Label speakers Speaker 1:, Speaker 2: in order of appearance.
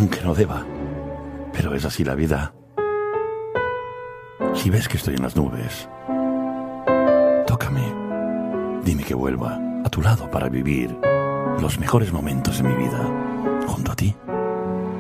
Speaker 1: aunque no deba. Pero es así la vida. Si ves que estoy en las nubes, tócame. Dime que vuelva a tu lado para vivir los mejores momentos de mi vida junto a ti.